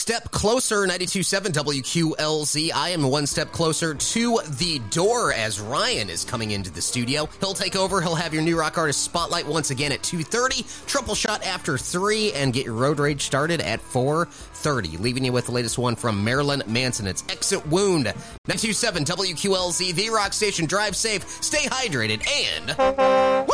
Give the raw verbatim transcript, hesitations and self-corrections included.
step closer, ninety-two point seven W Q L Z. I am one step closer to the door as Ryan is coming into the studio. He'll take over. He'll have your new rock artist spotlight once again at two thirty, triple shot after three, and get your road rage started at four thirty. Leaving you with the latest one from Marilyn Manson. It's Exit Wound. ninety-two point seven W Q L Z, the rock station. Drive safe, stay hydrated, and...